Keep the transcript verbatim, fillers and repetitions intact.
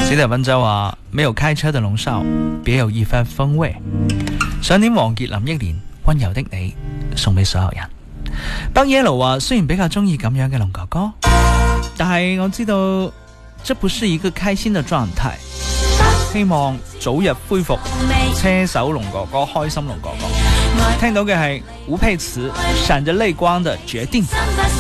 史蒂文就話：沒有開車的龍少，別有一番風味。想點王傑林憶蓮溫柔的你，送俾所有人。北野盧話：雖然比較中意咁樣嘅龍哥哥，但係我知道這不是一個開心的狀態。希望早日恢復車手龍哥哥，開心龍哥哥。聽到嘅係吳佩慈閃着淚光的決定。